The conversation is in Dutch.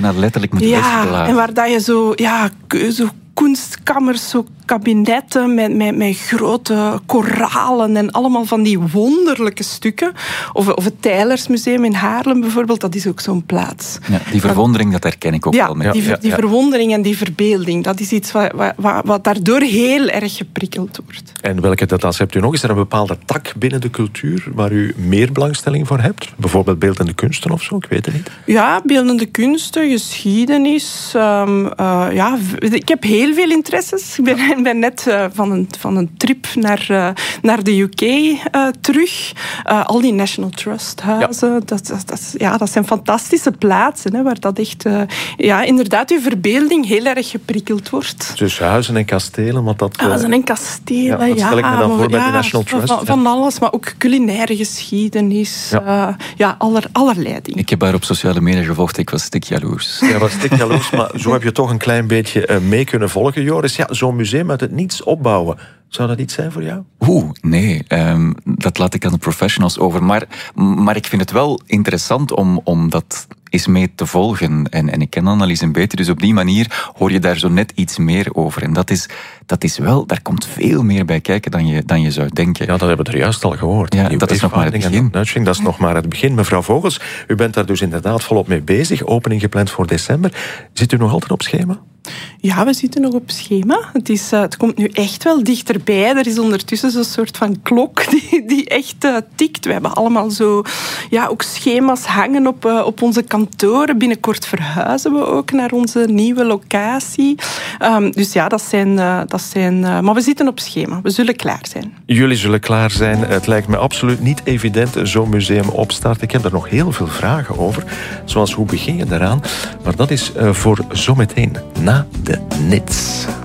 bijna letterlijk moet wegblazen. En waar dat je zo kunstkammers, zo kabinetten met grote koralen en allemaal van die wonderlijke stukken. Of het Tijlersmuseum in Haarlem bijvoorbeeld, dat is ook zo'n plaats. Ja, die verwondering, dat herken ik ook wel. Met die verwondering en die verbeelding, dat is iets wat daardoor heel erg geprikkeld wordt. En welke details hebt u nog? Is er een bepaalde tak binnen de cultuur waar u meer belangstelling voor hebt? Bijvoorbeeld beeldende kunsten of zo, ik weet het niet. Ja, beeldende kunsten, geschiedenis. Ik heb heel veel interesses. Ik ben net van een trip naar de UK terug. Al die National Trust huizen, dat zijn fantastische plaatsen, hè, waar dat echt inderdaad uw verbeelding heel erg geprikkeld wordt. Dus huizen en kastelen, want dat... Huizen en kastelen, wat stel ik me dan voor bij de National Trust? Van alles, maar ook culinaire geschiedenis. Allerlei dingen. Ik heb haar op sociale media gevolgd, ik was stik jaloers. Ja, was stik jaloers, maar zo heb je toch een klein beetje mee kunnen volgen, Joris. Ja, zo'n museum uit het niets opbouwen. Zou dat iets zijn voor jou? Nee. Dat laat ik aan de professionals over. Maar ik vind het wel interessant om dat eens mee te volgen. En ik ken Annelies een beetje, dus op die manier hoor je daar zo net iets meer over. En dat is wel, daar komt veel meer bij kijken dan je zou denken. Ja, dat hebben we er juist al gehoord. Ja, dat is nog maar het begin. Dat is nog maar het begin. Mevrouw Vogels, u bent daar dus inderdaad volop mee bezig. Opening gepland voor december. Zit u nog altijd op schema? Ja, we zitten nog op schema. Het komt nu echt wel dichterbij. Er is ondertussen zo'n soort van klok die echt tikt. We hebben allemaal zo ook schema's hangen op onze kantoren. Binnenkort verhuizen we ook naar onze nieuwe locatie. Dus ja, dat zijn... Maar we zitten op schema. We zullen klaar zijn. Jullie zullen klaar zijn. Het lijkt me absoluut niet evident zo'n museum opstarten. Ik heb er nog heel veel vragen over. Zoals, hoe begin je daaraan? Maar dat is voor zometeen na de nits.